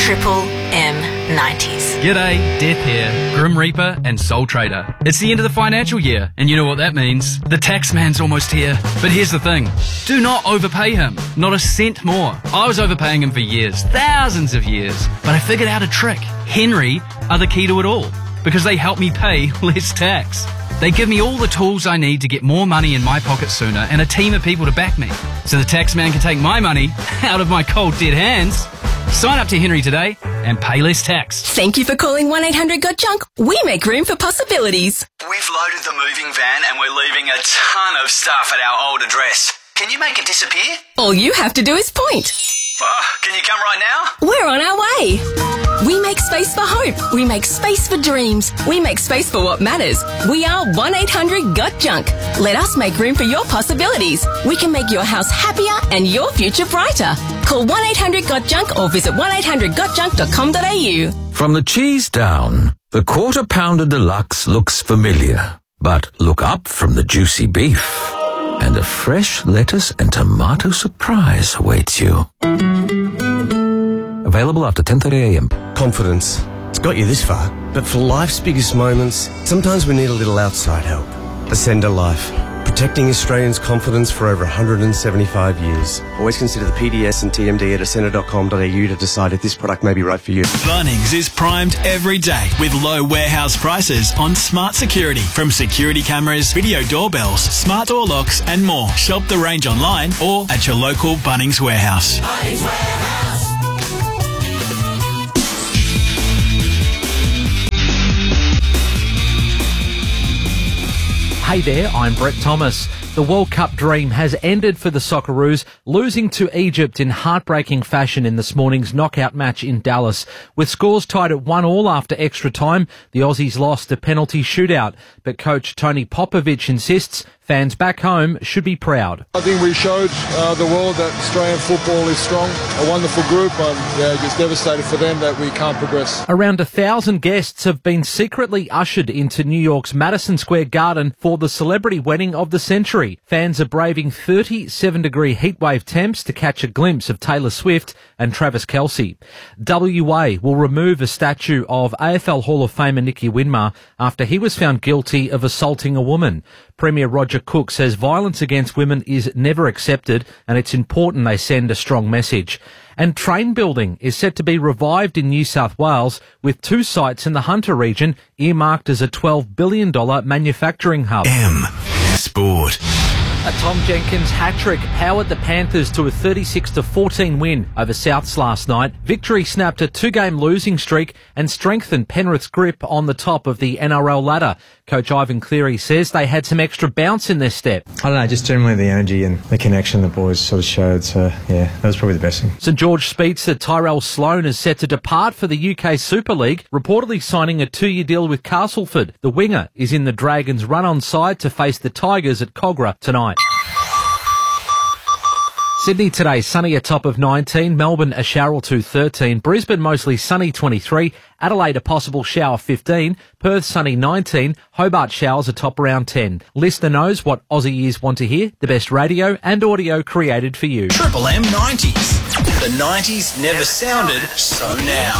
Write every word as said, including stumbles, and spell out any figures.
Triple M nineties. G'day, Death here, Grim Reaper and Soul Trader. It's the end of the financial year, and you know what that means. The tax man's almost here. But here's the thing. Do not overpay him. Not a cent more. I was overpaying him for years, thousands of years. But I figured out a trick. Henry are the key to it all, because they help me pay less tax. They give me all the tools I need to get more money in my pocket sooner and a team of people to back me, so the tax man can take my money out of my cold dead hands. Sign up to Henry today and pay less tax. Thank you for calling one eight hundred got junk. We make room for possibilities. We've loaded the moving van and we're leaving a ton of stuff at our old address. Can you make it disappear? All you have to do is point. Uh, can you come right now? We're on our way. We make space for hope. We make space for dreams. We make space for what matters. We are one eight hundred got junk. Let us make room for your possibilities. We can make your house happier and your future brighter. Call one eight hundred got junk or visit one eight hundred got junk dot com dot a u. From the cheese down, the Quarter Pounder Deluxe looks familiar. But look up from the juicy beef, and a fresh lettuce and tomato surprise awaits you. Available after ten thirty a m. Confidence. It's got you this far, but for life's biggest moments, sometimes we need a little outside help. Ascender Life. Protecting Australians' confidence for over one hundred seventy-five years. Always consider the P D S and T M D at ascender dot com dot a u to decide if this product may be right for you. Bunnings is primed every day with low warehouse prices on smart security. From security cameras, video doorbells, smart door locks and more. Shop the range online or at your local Bunnings warehouse. Bunnings Warehouse. Hey there, I'm Brett Thomas. The World Cup dream has ended for the Socceroos, losing to Egypt in heartbreaking fashion in this morning's knockout match in Dallas. With scores tied at one all after extra time, the Aussies lost a penalty shootout. But coach Tony Popovich insists fans back home should be proud. I think we showed uh, the world that Australian football is strong. A wonderful group. I'm yeah, just devastated for them that we can't progress. Around a thousand guests have been secretly ushered into New York's Madison Square Garden for the celebrity wedding of the century. Fans are braving thirty-seven degree heatwave temps to catch a glimpse of Taylor Swift and Travis Kelce. W A will remove a statue of A F L Hall of Famer Nicky Winmar after he was found guilty of assaulting a woman. Premier Roger Cook says violence against women is never accepted and it's important they send a strong message. And train building is set to be revived in New South Wales with two sites in the Hunter region earmarked as a twelve billion dollars manufacturing hub. M Sport. A Tom Jenkins hat-trick powered the Panthers to a thirty-six to fourteen win over Souths last night. Victory snapped a two-game losing streak and strengthened Penrith's grip on the top of the N R L ladder. Coach Ivan Cleary says they had some extra bounce in their step. I don't know, just generally the energy and the connection the boys sort of showed. So, yeah, that was probably the best thing. St George speedster Tyrell Sloan is set to depart for the U K Super League, reportedly signing a two-year deal with Castleford. The winger is in the Dragons' run-on side to face the Tigers at Cogra tonight. Sydney today, sunny a top of nineteen, Melbourne a shower or two thirteen, Brisbane mostly sunny twenty-three, Adelaide a possible shower fifteen, Perth sunny nineteen, Hobart showers a top around ten. Listener knows what Aussie ears want to hear, the best radio and audio created for you. Triple M nineties. The nineties never sounded so now.